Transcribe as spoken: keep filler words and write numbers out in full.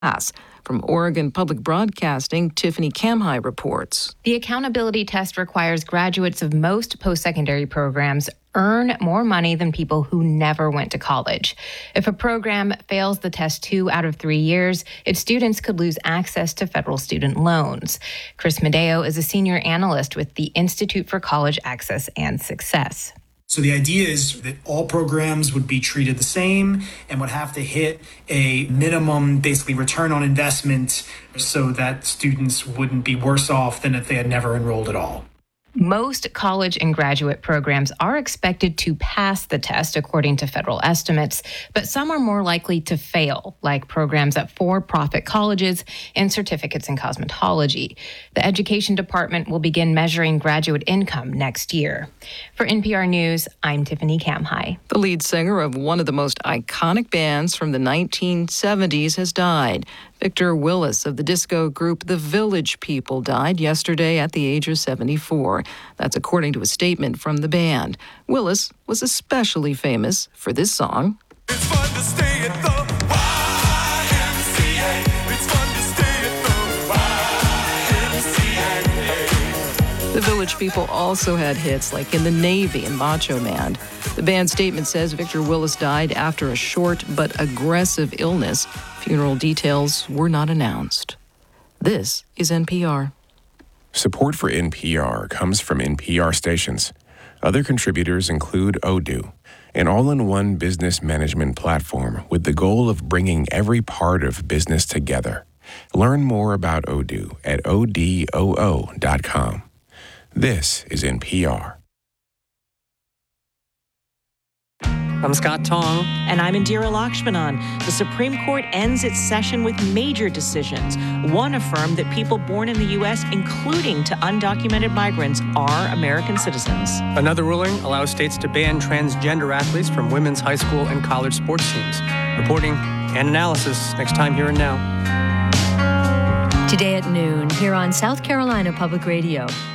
pass. From Oregon Public Broadcasting, Tiffany Kamhai reports. The accountability test requires graduates of most post-secondary programs earn more money than people who never went to college. If a program fails the test two out of three years, its students could lose access to federal student loans. Chris Medeo is a senior analyst with the Institute for College Access and Success. So the idea is that all programs would be treated the same and would have to hit a minimum, basically, return on investment so that students wouldn't be worse off than if they had never enrolled at all. Most college and graduate programs are expected to pass the test, according to federal estimates, but some are more likely to fail, like programs at for-profit colleges and certificates in cosmetology. The Education Department will begin measuring graduate income next year. For N P R News, I'm Tiffany Kamhai. The lead singer of one of the most iconic bands from the nineteen seventies has died. Victor Willis of the disco group The Village People died yesterday at the age of seventy-four. That's according to a statement from the band. Willis was especially famous for this song. It's fun to stay at the Y M C A. It's fun to stay at the Y M C A. The Village People also had hits like In the Navy and Macho Man. The band's statement says Victor Willis died after a short but aggressive illness. Funeral details were not announced. This is N P R. Support for N P R comes from N P R stations. Other contributors include Odoo, an all-in-one business management platform with the goal of bringing every part of business together. Learn more about Odoo at O D O O dot com. This is N P R. I'm Scott Tong. And I'm Indira Lakshmanan. The Supreme Court ends its session with major decisions. One affirmed that people born in the U S, including to undocumented migrants, are American citizens. Another ruling allows states to ban transgender athletes from women's high school and college sports teams. Reporting and analysis next time Here and Now. Today at noon, here on South Carolina Public Radio.